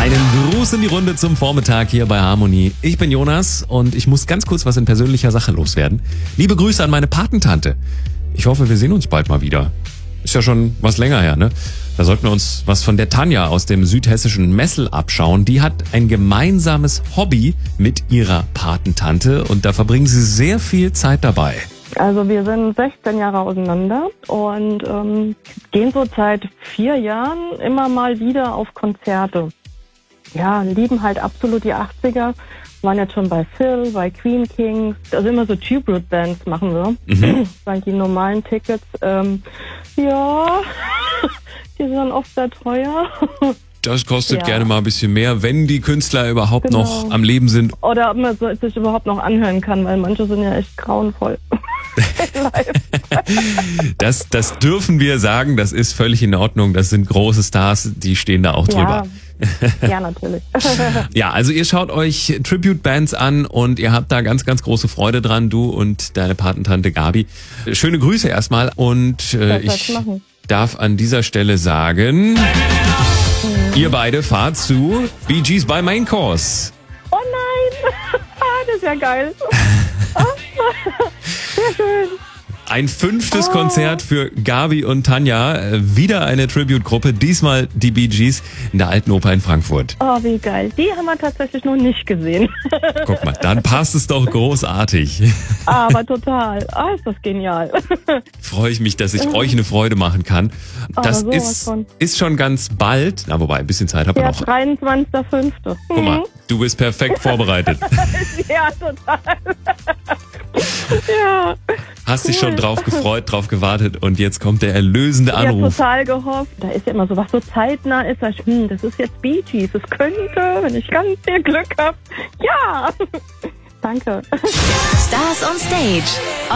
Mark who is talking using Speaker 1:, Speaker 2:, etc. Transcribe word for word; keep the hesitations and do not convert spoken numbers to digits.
Speaker 1: Einen Gruß in die Runde zum Vormittag hier bei Harmonie. Ich bin Jonas und ich muss ganz kurz was in persönlicher Sache loswerden. Liebe Grüße an meine Patentante. Ich hoffe, wir sehen uns bald mal wieder. Ist ja schon was länger her, ne? Da sollten wir uns was von der Tanja aus dem südhessischen Messel abschauen. Die hat ein gemeinsames Hobby mit ihrer Patentante und da verbringen sie sehr viel Zeit dabei.
Speaker 2: Also wir sind sechzehn Jahre auseinander und ähm, gehen so seit vier Jahren immer mal wieder auf Konzerte. Ja, lieben halt absolut die achtziger. Waren jetzt schon bei Phil, bei Queen Kings. Also immer so Tribute-Bands machen wir. Mhm. Weil die normalen Tickets, ähm, ja, die sind dann oft sehr teuer.
Speaker 1: Das kostet
Speaker 2: ja.
Speaker 1: gerne mal ein bisschen mehr, wenn die Künstler überhaupt
Speaker 2: genau.
Speaker 1: noch am Leben sind.
Speaker 2: Oder ob man sich überhaupt noch anhören kann, weil manche sind ja echt grauenvoll.
Speaker 1: das, das dürfen wir sagen, das ist völlig in Ordnung. Das sind große Stars, die stehen da auch drüber.
Speaker 2: Ja, ja natürlich.
Speaker 1: Ja, also ihr schaut euch Tribute-Bands an und ihr habt da ganz, ganz große Freude dran, du und deine Patentante Gabi. Schöne Grüße erstmal und äh, ich darf an dieser Stelle sagen, mhm. ihr beide fahrt zu Bee Gees by Main Course.
Speaker 2: Oh nein, das ist ja geil. Sehr schön.
Speaker 1: Ein fünftes
Speaker 2: oh.
Speaker 1: Konzert für Gabi und Tanja. Wieder eine Tribute-Gruppe, diesmal die Bee Gees in der Alten Oper in Frankfurt.
Speaker 2: Oh, wie geil. Die haben wir tatsächlich noch nicht gesehen.
Speaker 1: Guck mal, dann passt es doch großartig.
Speaker 2: Aber total. Ah, ist das genial.
Speaker 1: Freue ich mich, dass ich euch eine Freude machen kann. Das oh, ist, ist schon ganz bald. Na, wobei, ein bisschen Zeit haben wir
Speaker 2: ja,
Speaker 1: noch.
Speaker 2: dreiundzwanzigster fünfter
Speaker 1: Guck mal, du bist perfekt vorbereitet.
Speaker 2: Ja, total. Ja.
Speaker 1: Hast dich schon drauf gefreut, drauf gewartet und jetzt kommt der erlösende Anruf.
Speaker 2: Ich habe total gehofft. Da ist ja immer so, was so zeitnah ist. Sag ich, hm, das ist jetzt Bee Gees. Das könnte, wenn ich ganz viel Glück habe. Ja. Danke.
Speaker 3: Stars on Stage.